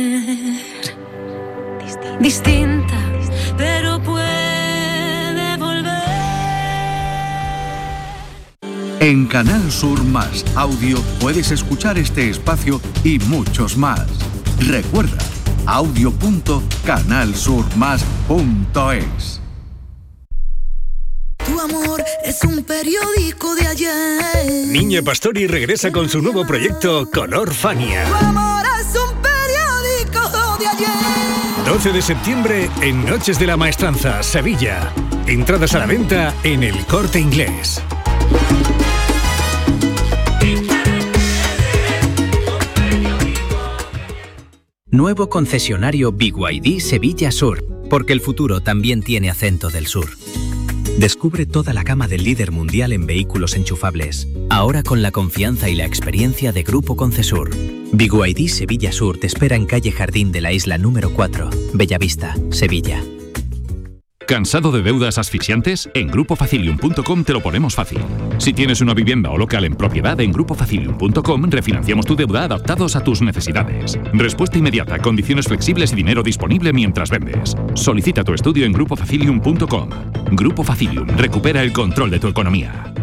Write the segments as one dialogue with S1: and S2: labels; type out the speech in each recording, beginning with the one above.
S1: Distinta, pero puede volver.
S2: En Canal Sur Más Audio puedes escuchar este espacio y muchos más. Recuerda, audio.canalsurmas.es.
S3: Tu amor es un periódico de ayer.
S4: Niña Pastori regresa con su nuevo proyecto Color Fania.
S3: Tu amor es un periódico de ayer.
S4: 12 de septiembre en Noches de la Maestranza, Sevilla. Entradas a la venta en El Corte Inglés.
S5: Nuevo concesionario BYD Sevilla Sur, porque el futuro también tiene acento del sur. Descubre toda la gama del líder mundial en vehículos enchufables, ahora con la confianza y la experiencia de Grupo Concesur. BYD Sevilla Sur te espera en calle Jardín de la Isla número 4, Bellavista, Sevilla.
S6: ¿Cansado de deudas asfixiantes? En grupofacilium.com te lo ponemos fácil. Si tienes una vivienda o local en propiedad, en grupofacilium.com refinanciamos tu deuda adaptados a tus necesidades. Respuesta inmediata, condiciones flexibles y dinero disponible mientras vendes. Solicita tu estudio en grupofacilium.com. Grupo Facilium, recupera el control de tu economía.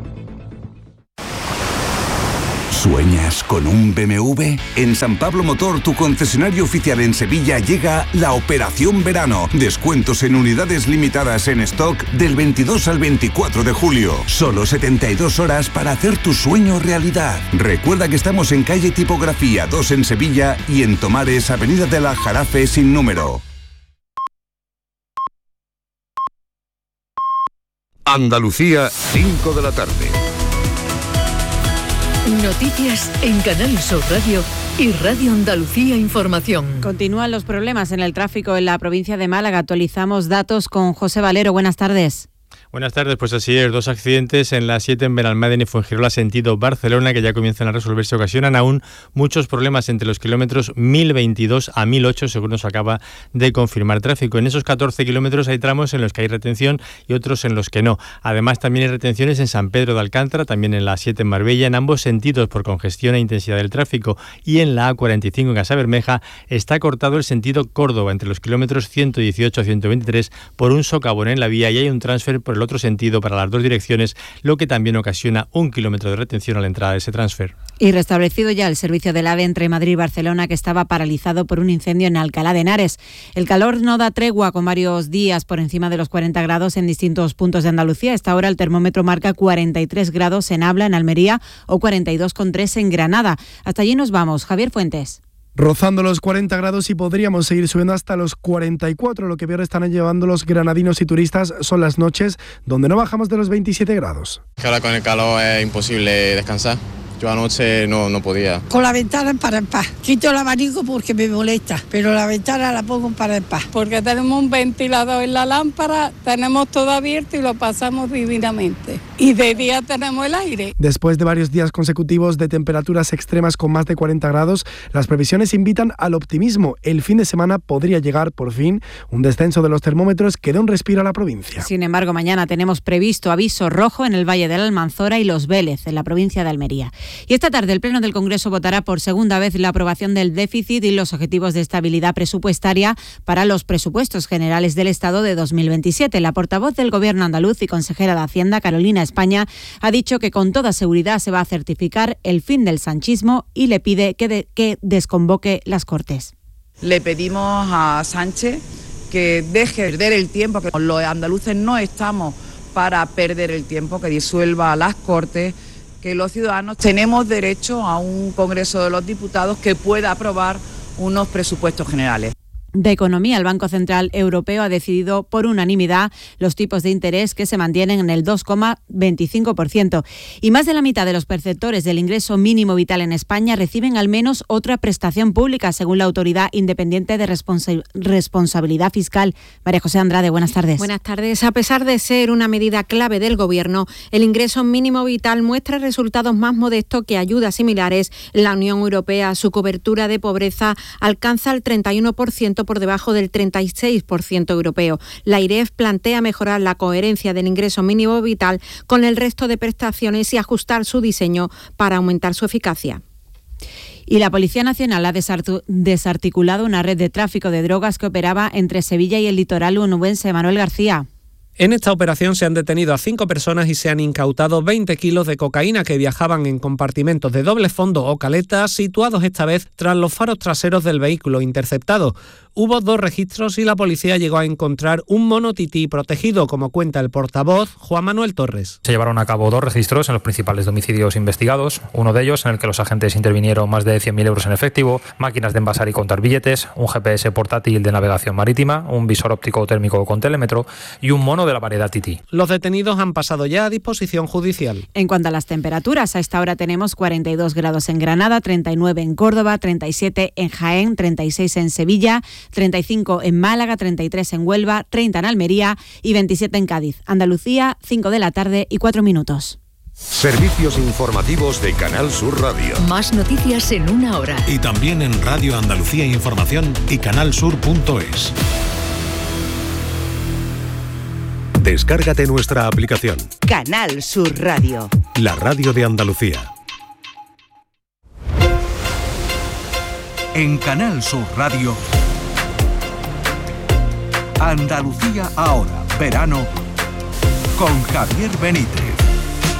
S7: ¿Sueñas con un BMW? En San Pablo Motor, tu concesionario oficial en Sevilla, llega la Operación Verano. Descuentos en unidades limitadas en stock del 22 al 24 de julio. Solo 72 horas para hacer tu sueño realidad. Recuerda que estamos en calle Tipografía 2 en Sevilla y en Tomares, avenida de la Jarafe sin número.
S8: Andalucía, 5 de la tarde.
S9: Noticias en Canal Sur Radio y Radio Andalucía Información.
S10: Continúan los problemas en el tráfico en la provincia de Málaga. Actualizamos datos con José Valero. Buenas tardes.
S11: Buenas tardes, pues así es, 2 accidentes en la 7 en Benalmádena y Fuengirola sentido Barcelona que ya comienzan a resolverse, ocasionan aún muchos problemas entre los kilómetros 1022 a 1008 según nos acaba de confirmar tráfico. En esos 14 kilómetros hay tramos en los que hay retención y otros en los que no. Además también hay retenciones en San Pedro de Alcántara, también en la 7 en Marbella, en ambos sentidos por congestión e intensidad del tráfico, y en la A45 en Casabermeja está cortado el sentido Córdoba entre los kilómetros 118 a 123 por un socavón en la vía y hay un transfer por el otro sentido para las dos direcciones, lo que también ocasiona 1 kilómetro de retención a la entrada de ese transfer.
S10: Y restablecido ya el servicio del AVE entre Madrid y Barcelona, que estaba paralizado por un incendio en Alcalá de Henares. El calor no da tregua, con varios días por encima de los 40 grados en distintos puntos de Andalucía. A esta hora el termómetro marca 43 grados en Abla, en Almería, o 42,3 en Granada. Hasta allí nos vamos. Javier Fuentes.
S12: Rozando los 40 grados y podríamos seguir subiendo hasta los 44. Lo que peor están llevando los granadinos y turistas son las noches, donde no bajamos de los 27 grados.
S13: Que ahora con el calor es imposible descansar. Yo anoche no podía.
S14: Con la ventana en par en par. Quito el abanico porque me molesta, pero la ventana la pongo en par en par.
S15: Porque tenemos un ventilador en la lámpara, tenemos todo abierto y lo pasamos divinamente. Y de día tenemos el aire.
S12: Después de varios días consecutivos de temperaturas extremas con más de 40 grados, las previsiones invitan al optimismo. El fin de semana podría llegar, por fin, un descenso de los termómetros que da un respiro a la provincia.
S10: Sin embargo, mañana tenemos previsto aviso rojo en el Valle de la Almanzora y Los Vélez, en la provincia de Almería. Y esta tarde el Pleno del Congreso votará por segunda vez la aprobación del déficit y los objetivos de estabilidad presupuestaria para los presupuestos generales del Estado de 2027. La portavoz del Gobierno andaluz y consejera de Hacienda, Carolina España, ha dicho que con toda seguridad se va a certificar el fin del sanchismo y le pide que desconvoque las Cortes.
S16: Le pedimos a Sánchez que deje de perder el tiempo, que los andaluces no estamos para perder el tiempo, que disuelva las Cortes, que los ciudadanos tenemos derecho a un Congreso de los Diputados que pueda aprobar unos presupuestos generales.
S10: De Economía, el Banco Central Europeo ha decidido por unanimidad los tipos de interés que se mantienen en el 2,25%. Y más de la mitad de los perceptores del ingreso mínimo vital en España reciben al menos otra prestación pública, según la Autoridad Independiente de Responsabilidad Fiscal. María José Andrade, buenas tardes.
S17: Buenas tardes. A pesar de ser una medida clave del Gobierno, el ingreso mínimo vital muestra resultados más modestos que ayudas similares en la Unión Europea. Su cobertura de pobreza alcanza el 31%, por debajo del 36% europeo. La AIREF plantea mejorar la coherencia del ingreso mínimo vital con el resto de prestaciones y ajustar su diseño para aumentar su eficacia.
S10: Y la Policía Nacional ha desarticulado una red de tráfico de drogas que operaba entre Sevilla y el litoral onubense. Manuel García.
S18: En esta operación se han detenido a 5 personas y se han incautado 20 kilos de cocaína que viajaban en compartimentos de doble fondo o caletas situados esta vez tras los faros traseros del vehículo interceptado. Hubo 2 registros y la policía llegó a encontrar un mono tití protegido, como cuenta el portavoz Juan Manuel Torres.
S19: Se llevaron a cabo 2 registros en los principales domicilios investigados, uno de ellos en el que los agentes intervinieron más de 100.000 euros en efectivo, máquinas de envasar y contar billetes, un GPS portátil de navegación marítima, un visor óptico térmico con telémetro y un mono de la variedad tití.
S18: Los detenidos han pasado ya a disposición judicial.
S10: En cuanto a las temperaturas, a esta hora tenemos 42 grados en Granada, 39 en Córdoba, 37 en Jaén, 36 en Sevilla, 35 en Málaga, 33 en Huelva, 30 en Almería y 27 en Cádiz. Andalucía, 5 de la tarde y 4 minutos.
S8: Servicios informativos de Canal Sur Radio.
S9: Más noticias en una hora.
S4: Y también en Radio Andalucía Información y canalsur.es. Descárgate nuestra aplicación.
S20: Canal Sur Radio.
S4: La radio de Andalucía.
S2: En Canal Sur Radio, Andalucía ahora, verano, con Javier Benítez.